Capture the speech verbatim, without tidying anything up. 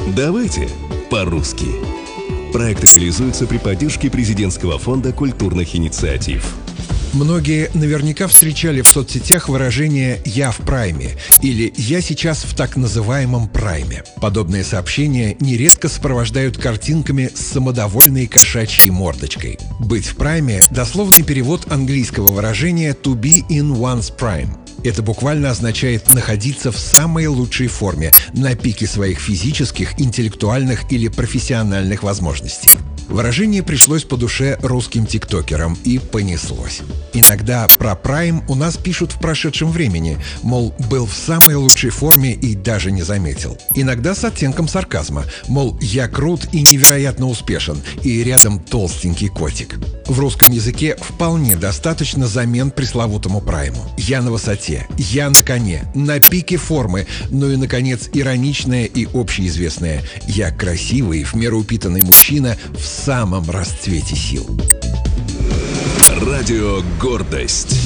Давайте по-русски. Проект реализуется при поддержке Президентского фонда культурных инициатив. Многие наверняка встречали в соцсетях выражение «я в прайме» или «я сейчас в так называемом прайме». Подобные сообщения нередко сопровождают картинками с самодовольной кошачьей мордочкой. «Быть в прайме» – дословный перевод английского выражения «to be in one's prime». Это буквально означает находиться в самой лучшей форме, на пике своих физических, интеллектуальных или профессиональных возможностей. Выражение пришлось по душе русским тиктокерам и понеслось. Иногда про прайм у нас пишут в прошедшем времени, мол, был в самой лучшей форме и даже не заметил. Иногда с оттенком сарказма, мол, я крут и невероятно успешен, и рядом толстенький котик. В русском языке вполне достаточно замен пресловутому прайму. Я на высоте, я на коне, на пике формы, ну и, наконец, ироничное и общеизвестное «я красивый, в меру упитанный мужчина в самом расцвете сил». Радио «Гордость».